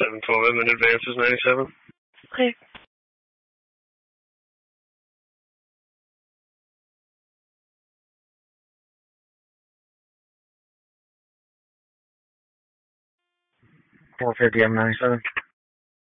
7-4M in advance is 97. Okay. $450 M97.